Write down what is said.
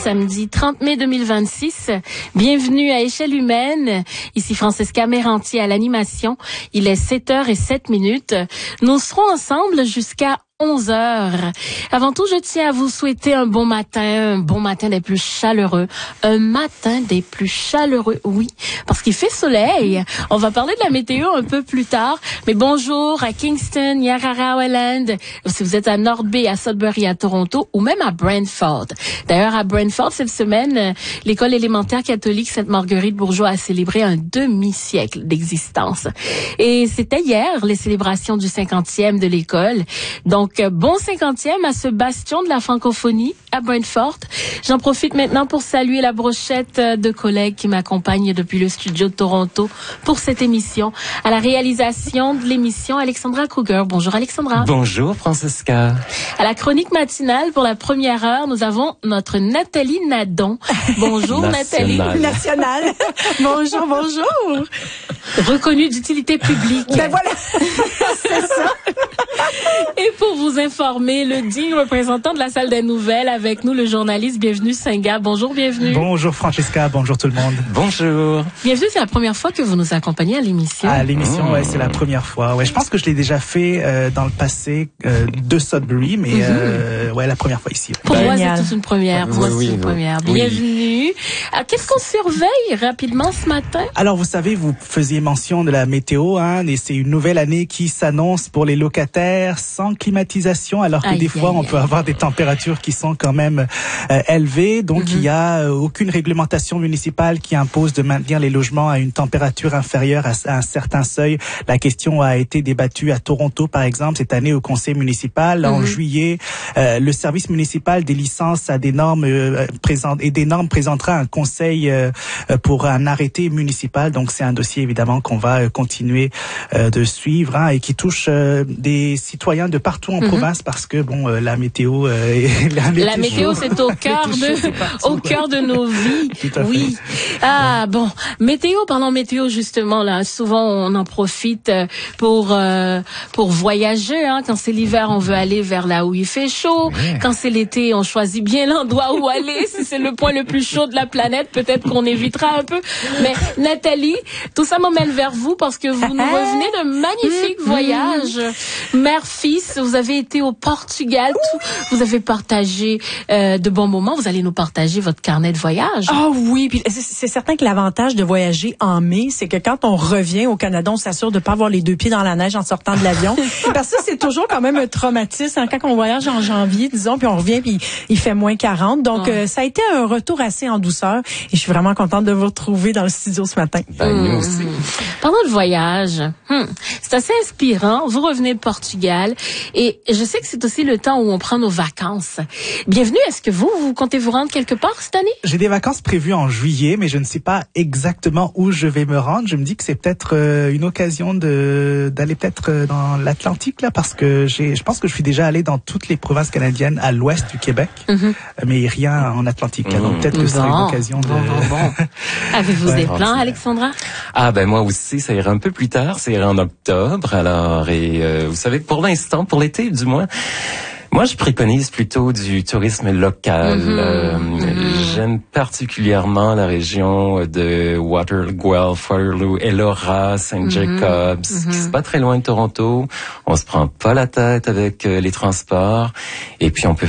samedi 30 mai 2026. Bienvenue à Échelle humaine. Ici Francesca Merranti à l'animation. Il est 7h07. Nous serons ensemble jusqu'à 11h. Avant tout, je tiens à vous souhaiter un bon matin des plus chaleureux. Un matin des plus chaleureux, oui, parce qu'il fait soleil. On va parler de la météo un peu plus tard, mais bonjour à Kingston, Yarra, Welland, si vous êtes à North Bay, à Sudbury, à Toronto, ou même à Brantford. D'ailleurs, à Brantford, cette semaine, l'école élémentaire catholique Sainte-Marguerite-Bourgeois a célébré un demi-siècle d'existence. Et c'était hier, les célébrations du 50e de l'école. Donc, bon 50e à ce bastion de la francophonie à Brantford. J'en profite maintenant pour saluer la brochette de collègues qui m'accompagnent depuis le studio de Toronto pour cette émission. À la réalisation de l'émission, Alexandra Kruger. Bonjour Alexandra. Bonjour Francesca. À la chronique matinale pour la première heure, nous avons notre Nathalie Nadon. Bonjour Nathalie. Nationale. Bonjour, bonjour. Reconnue d'utilité publique. Ben voilà, c'est ça. Et pour vous informer, le digne représentant de la salle des nouvelles avec nous, le journaliste Bienvenue Senga. Bonjour, bienvenue. Bonjour Francesca, bonjour tout le monde. Bonjour. Bienvenue, c'est la première fois que vous nous accompagnez à l'émission. À l'émission, ouais, c'est la première fois. Ouais, je pense que je l'ai déjà fait dans le passé de Sudbury, mais ouais, la première fois ici. Pour moi, c'est toute une première. Pour moi, c'est une première. Bienvenue. Alors, qu'est-ce qu'on surveille rapidement ce matin? Alors, vous savez, vous faisiez mention de la météo, hein, et c'est une nouvelle année qui s'annonce pour les locataires sans climatisation, alors que des fois, on peut avoir des températures qui sont quand même élevées. Donc, il y a aucune réglementation municipale qui impose de maintenir les logements à une température inférieure à un certain seuil. La question a été débattue à Toronto, par exemple, cette année au conseil municipal. En juillet, le service municipal des licences a des normes présentera un conseil pour un arrêté municipal. Donc, c'est un dossier, évidemment, qu'on va continuer de suivre, hein, et qui touche des citoyens de partout en province, parce que bon, la météo, la météo, c'est au cœur de nos vies. Oui. Ah bon, parlons météo justement là. Souvent, on en profite pour voyager. Hein. Quand c'est l'hiver, on veut aller vers là où il fait chaud. Quand c'est l'été, on choisit bien l'endroit où aller. Si c'est le point le plus chaud de la planète, peut-être qu'on évitera un peu. Mais Nathalie, tout ça m'emmène vers vous parce que vous nous revenez d'un magnifique voyage. Mère-fils, vous avez été au Portugal. Vous avez partagé de bons moments. Vous allez nous partager votre carnet de voyage. Ah oui, puis c'est certain que l'avantage de voyager en mai, c'est que quand on revient au Canada, on s'assure de pas avoir les deux pieds dans la neige en sortant de l'avion. Parce que c'est toujours quand même un traumatisme, hein, quand on voyage en janvier, disons, puis on revient puis il fait moins 40. Donc ça a été un retour assez en douceur et je suis vraiment contente de vous retrouver dans le studio ce matin. Nous aussi. Parlons de voyage. C'est assez inspirant. Vous revenez de Portugal et je sais que c'est aussi le temps où on prend nos vacances. Bienvenue. Est-ce que vous comptez vous rendre quelque part cette année? J'ai des vacances prévues en juillet, mais je ne sais pas exactement où je vais me rendre. Je me dis que c'est peut-être une occasion d'aller peut-être dans l'Atlantique, là, parce que je pense que je suis déjà allé dans toutes les provinces canadiennes à l'ouest du Québec, mais rien en Atlantique. Là, donc peut-être que ce sera une occasion de... Avez-vous des plans, Alexandra? Ah ben moi aussi, ça ira un peu plus tard, ça ira en octobre. Alors, et vous savez, pour l'instant, pour l'été du moins, moi, je préconise plutôt du tourisme local. J'aime particulièrement la région de Guelph, Waterloo, Elora, St. Jacobs, qui c'est pas très loin de Toronto. On se prend pas la tête avec les transports. Et puis, on peut